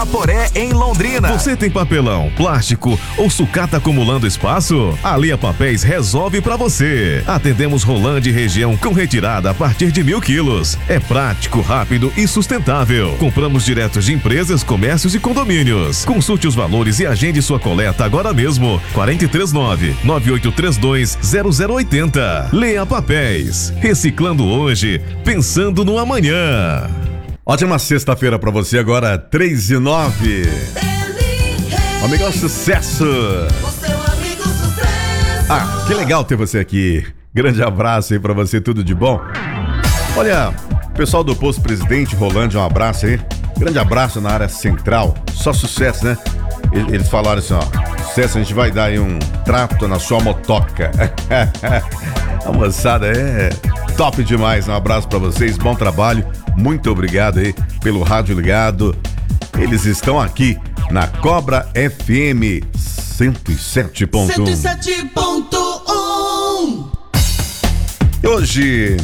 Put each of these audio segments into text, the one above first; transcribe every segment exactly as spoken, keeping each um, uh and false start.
Poré em Londrina. Você tem papelão, plástico ou sucata acumulando espaço? A Lea Papéis resolve pra você. Atendemos Rolândia e região com retirada a partir de mil quilos. É prático, rápido e sustentável. Compramos direto de empresas, comércios e condomínios. Consulte os valores e agende sua coleta agora mesmo. quatro três nove, nove oito três dois, zero zero oito zero. Lea Papéis. Reciclando hoje, pensando no amanhã. Ótima sexta-feira pra você, agora três e nove. Amigão, sucesso! Ah, que legal ter você aqui. Grande abraço aí pra você, tudo de bom. Olha, pessoal do Posto Presidente, Rolândia, um abraço aí. Grande abraço na área central. Só sucesso, né? Eles falaram assim, ó, sucesso, a gente vai dar aí um trato na sua motoca. A moçada é top demais. Um abraço pra vocês, bom trabalho. Muito obrigado aí pelo rádio ligado. Eles estão aqui na Cobra F M cento e sete ponto um. cento e sete ponto um. Hoje,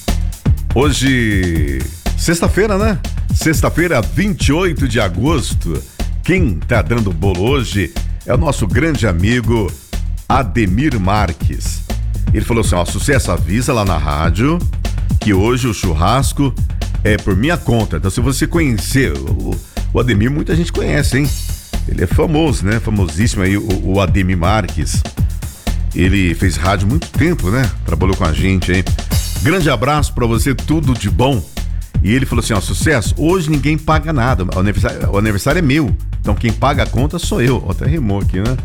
hoje, sexta-feira, né? Sexta-feira, vinte e oito de agosto. Quem tá dando bolo hoje é o nosso grande amigo Ademir Marques. Ele falou assim, ó, sucesso, avisa lá na rádio que hoje o churrasco é por minha conta. Então, se você conhecer o, o Ademir, muita gente conhece, hein? Ele é famoso, né? Famosíssimo aí, o, o Ademir Marques. Ele fez rádio há muito tempo, né? Trabalhou com a gente aí. Grande abraço pra você, tudo de bom. E ele falou assim, ó, sucesso, hoje ninguém paga nada. O aniversário, o aniversário é meu. Então quem paga a conta sou eu. Até rimou aqui, né?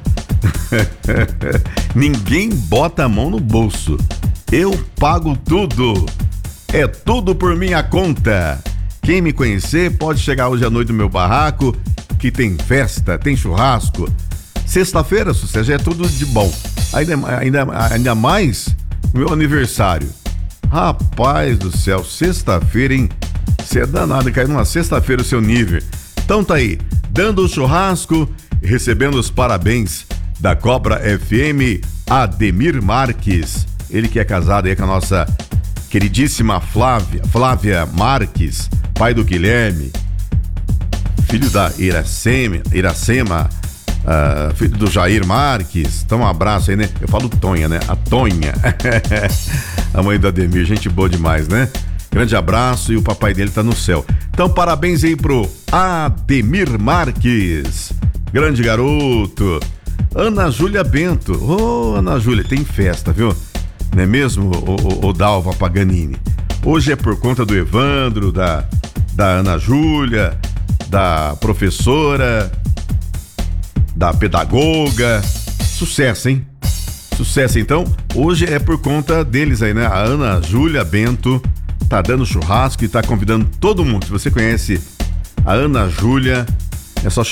Ninguém bota a mão no bolso. Eu pago tudo. É tudo por minha conta. Quem me conhecer pode chegar hoje à noite no meu barraco, que tem festa, tem churrasco. Sexta-feira, sucesso, já é tudo de bom. Ainda, ainda, ainda mais meu aniversário. Rapaz do céu, sexta-feira, hein? Você é danado, cair numa sexta-feira o seu nível. Então tá aí, dando o churrasco e recebendo os parabéns da Cobra F M, Ademir Marques. Ele que é casado aí com a nossa queridíssima Flávia, Flávia Marques, pai do Guilherme, filho da Iracema, Iracema uh, filho do Jair Marques. Então um abraço aí, né? Eu falo Tonha, né? A Tonha. A mãe do Ademir, gente boa demais, né? Grande abraço e o papai dele tá no céu. Então parabéns aí pro Ademir Marques. Grande garoto. Ana Júlia Bento. Ô, oh, Ana Júlia, tem festa, viu? Não é mesmo, o, o, o Dalva Paganini? Hoje é por conta do Evandro, da, da Ana Júlia, da professora, da pedagoga. Sucesso, hein? Sucesso, então. Hoje é por conta deles aí, né? A Ana Júlia Bento tá dando churrasco e tá convidando todo mundo. Se você conhece a Ana Júlia, é só